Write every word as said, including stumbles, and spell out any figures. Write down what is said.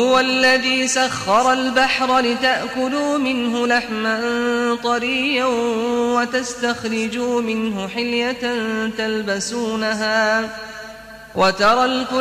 هو الذي سخر البحر لتأكلوا منه لحما طريا وتستخرجوا منه حلية تلبسونها وترى الفلك